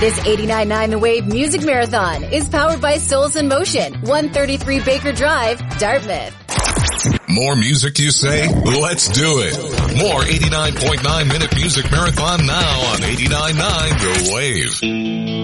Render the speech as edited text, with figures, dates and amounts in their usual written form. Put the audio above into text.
This 89.9 The Wave Music Marathon is powered by Souls in Motion, 133 Baker Drive, Dartmouth. More music, you say? Let's do it. More 89.9 minute music marathon now on 89.9 The Wave.